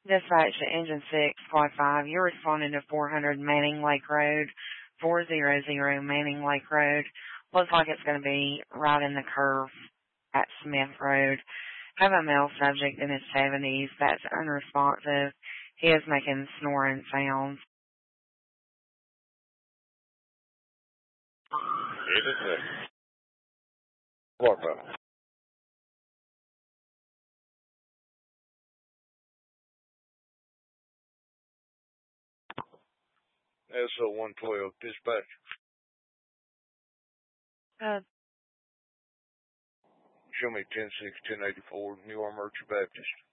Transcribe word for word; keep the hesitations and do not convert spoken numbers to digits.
Dispatch to Engine six, Squad five. You're responding to four hundred Manning Lake Road, four hundred Manning Lake Road. Looks like it's going to be right in the curve at Smith Road. Have a male subject in his seventies that's unresponsive. He is making snoring sounds. It is a what about? S O one twelve dispatch. Uh, Show me ten six, ten eighty-four, New Armurchie Baptist.